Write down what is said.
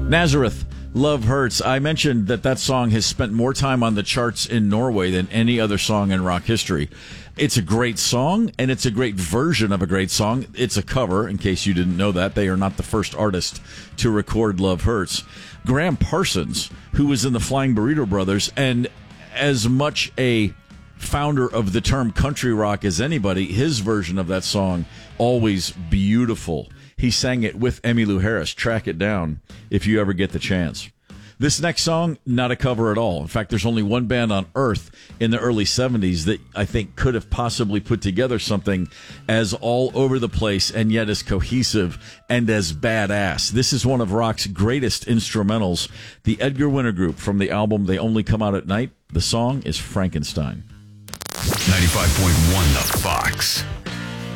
Nazareth, Love Hurts. I mentioned that song has spent more time on the charts in Norway than any other song in rock history. It's a great song, and it's a great version of a great song. It's a cover, in case you didn't know that. They are not the first artist to record Love Hurts. Graham Parsons, who was in the Flying Burrito Brothers, and as much a founder of the term country rock as anybody, his version of that song, always beautiful. He sang it with Emmylou Harris. Track it down if you ever get the chance. This next song, not a cover at all. In fact, there's only one band on Earth in the early 70s that I think could have possibly put together something as all over the place and yet as cohesive and as badass. This is one of rock's greatest instrumentals, the Edgar Winter Group from the album They Only Come Out at Night. The song is Frankenstein. 95.1 The Fox.